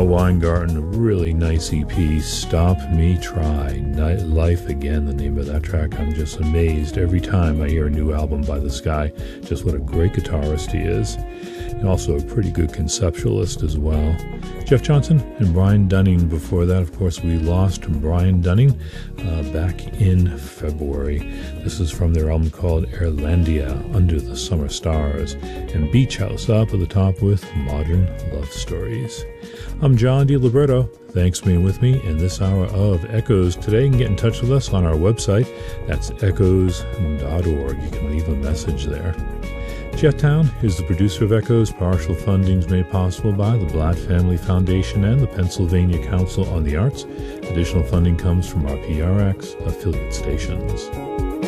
Noah Weingarten, a really nice EP, Stop Me Try. Life Again, the name of that track. I'm just amazed every time I hear a new album by this guy, just what a great guitarist he is. And also a pretty good conceptualist as well. Jeff Johnson and Brian Dunning. Before that, of course, we lost Brian Dunning back in February. This is from their album called Airlandia, Under the Summer Stars, and Beach House up at the top with Modern Love Stories. I'm John DiLiberto. Thanks for being with me in this hour of Echoes. Today you can get in touch with us on our website. That's echoes.org. You can leave a message there. Jeff Town is the producer of Echoes. Partial funding is made possible by the Blatt Family Foundation and the Pennsylvania Council on the Arts. Additional funding comes from our PRX affiliate stations.